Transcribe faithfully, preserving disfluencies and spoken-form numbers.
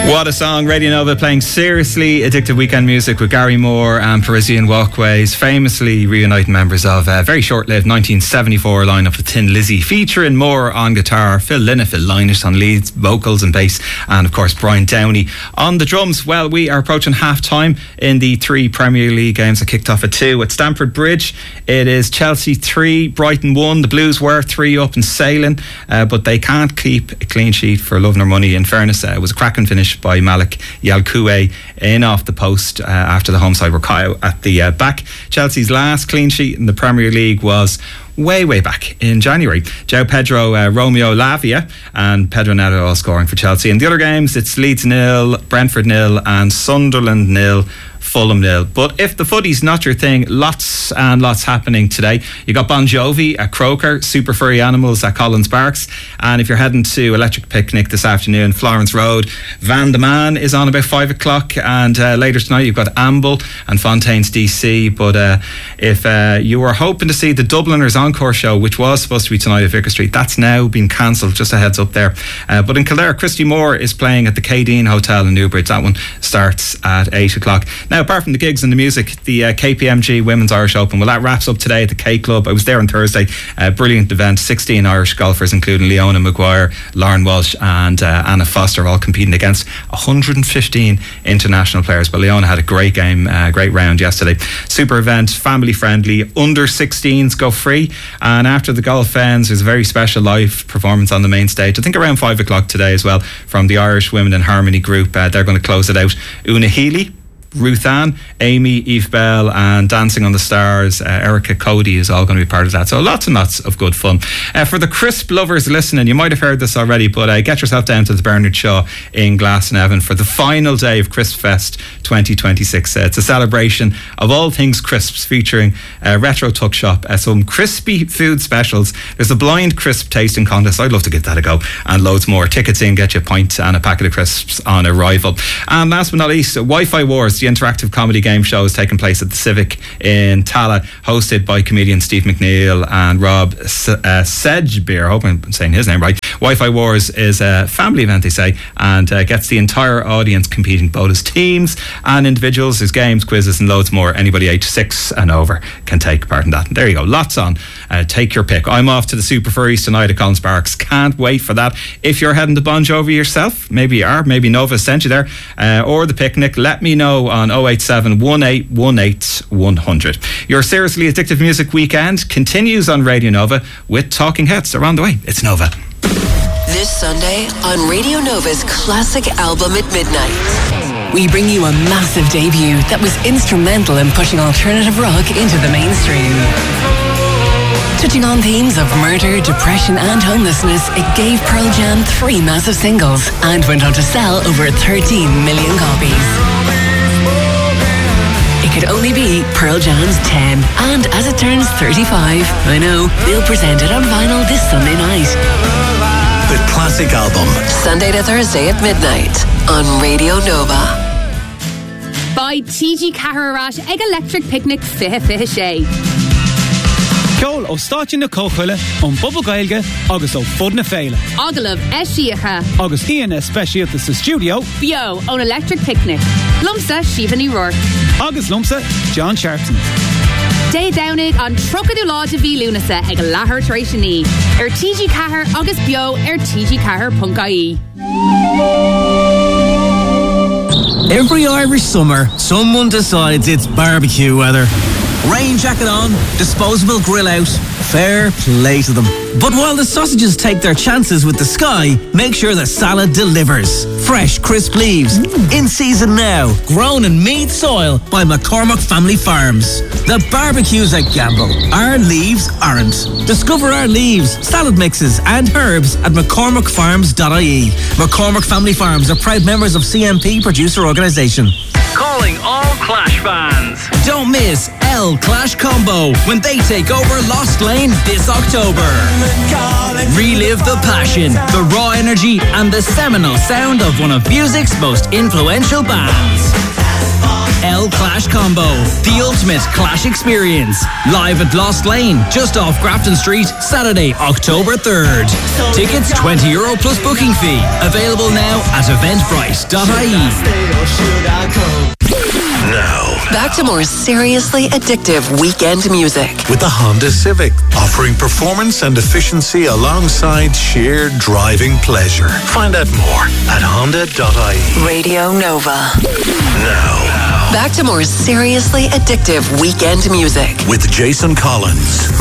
What a song. Radio Nova playing seriously addictive weekend music with Gary Moore and Parisian Walkways, famously reuniting members of a very short-lived nineteen seventy-four lineup of Thin Lizzy, featuring Moore on guitar, Phil Lynott, Phil Lynott on leads, vocals and bass, and of course Brian Downey on the drums. Well, we are approaching half-time in the three Premier League games that kicked off at two at Stamford Bridge. It is Chelsea three, Brighton one. The Blues were three up and sailing, uh, but they can't keep a clean sheet for love nor money. In fairness, uh, it was a cracking finish by Malik Yalkoué in off the post uh, after the home side were caught out at the uh, back. Chelsea's last clean sheet in the Premier League was way, way back in January. João Pedro, uh, Romeo Lavia and Pedro Neto all scoring for Chelsea. In the other games, it's Leeds nil, Brentford nil and Sunderland nil, Fulham nil. But if the footy's not your thing, lots and lots happening today. You got Bon Jovi at Croker, Super Furry Animals at Collins Parks, and if you're heading to Electric Picnic this afternoon, Florence Road, Van de Man is on about five o'clock, and uh, later tonight you've got Amble and Fontaine's D C. But uh, if uh, you were hoping to see the Dubliners Encore show, which was supposed to be tonight at Vicar Street, that's now been cancelled, just a heads up there. Uh, but in Kildare, Christy Moore is playing at the K Dean Hotel in Newbridge. That one starts at eight o'clock. Now, apart from the gigs and the music, the uh, K P M G Women's Irish Open, well, that wraps up today at the K Club. I was there on Thursday. Uh, brilliant event. sixteen Irish golfers, including Leona Maguire, Lauren Walsh and uh, Anna Foster, all competing against one hundred fifteen international players. But Leona had a great game, uh, great round yesterday. Super event, family friendly. Under sixteens go free. And after the golf ends, there's a very special live performance on the main stage. I think around five o'clock today as well, from the Irish Women in Harmony group. Uh, they're going to close it out. Una Healy, Ruth Ann, Amy, Eve Bell and Dancing on the Stars, uh, Erica Cody is all going to be part of that. So lots and lots of good fun. Uh, for the crisp lovers listening, you might have heard this already, but uh, get yourself down to the Bernard Shaw in Glasnevin for the final day of Crisp Fest twenty twenty-six. Uh, it's a celebration of all things crisps, featuring uh, retro tuck shop, uh, some crispy food specials. There's a blind crisp tasting contest. I'd love to give that a go, and loads more. Tickets in, get you a pint and a packet of crisps on arrival. And last but not least, Wi-Fi Wars, the interactive comedy game show, is taking place at the Civic in Tala, hosted by comedian Steve McNeil and Rob S- uh, Sedgbeer. I hope I'm saying his name right. Wi-Fi Wars is a family event, they say, and uh, gets the entire audience competing, both as teams and individuals. There's games, quizzes and loads more. Anybody age six and over can take part in that. And there you go, lots on. Uh, take your pick. I'm off to the Super Furries tonight at Collins Parks. Can't wait for that. If you're heading to Bon Jovi yourself, maybe you are, maybe Nova sent you there, uh, or the picnic, let me know on oh eight seven, one eight one eight, one hundred. Your Seriously Addictive Music Weekend continues on Radio Nova with Talking Heads. They're on the way. It's Nova. This Sunday on Radio Nova's Classic Album at Midnight, we bring you a massive debut that was instrumental in pushing alternative rock into the mainstream. Touching on themes of murder, depression and homelessness, it gave Pearl Jam three massive singles and went on to sell over thirteen million copies. It could only be Pearl Jam's ten, and as it turns thirty-five, I know, they'll present it on vinyl this Sunday night. The Classic Album. Sunday to Thursday at midnight on Radio Nova. By T G Cahararat Ag Electric Picnic Fihe Fihe Shay. Ceol ó stáit na cóchuile an Bubba Gaeilge agus ó fud na féile. Agalah Eshiacha. Agus Ian Especialta sa studio. Bio on Electric Picnic. Lumsa Shivani Rourke. Agus Lumsa John Sharpton. Day Downig on Trocadú Láide Bhí Lúnasa ag Lahar Trashani. Er T G Cahar agus Bio er T G Cahar punkt I E. Every Irish summer, someone decides it's barbecue weather. Rain jacket on, disposable grill out, fair play to them. But while the sausages take their chances with the sky, make sure the salad delivers. Fresh, crisp leaves, mm. in season now, grown in Meath soil by McCormick Family Farms. The barbecue's a gamble. Our leaves aren't. Discover our leaves, salad mixes and herbs at mccormick farms dot I E. McCormick Family Farms are proud members of C M P Producer Organisation. Calling all Clash fans. Don't miss El Clash Combo when they take over Lost Lane this October. Relive the passion, the raw energy and the seminal sound of one of music's most influential bands. L Clash Combo, the ultimate Clash experience. Live at Lost Lane, just off Grafton Street, Saturday, October third. Tickets twenty euro plus booking fee. Available now at eventbrite dot I E. Now, Back to more seriously addictive weekend music. with the Honda Civic, offering performance and efficiency alongside sheer driving pleasure. Find out more at honda dot I E. Radio Nova. Now, Back to more seriously addictive weekend music. with Jason Collins.